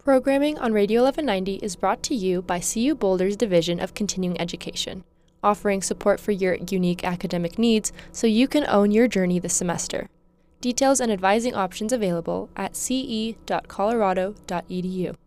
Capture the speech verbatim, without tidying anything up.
Programming on Radio eleven ninety is brought to you by C U Boulder's Division of Continuing Education, offering support for your unique academic needs so you can own your journey this semester. Details and advising options available at c e dot colorado dot e d u.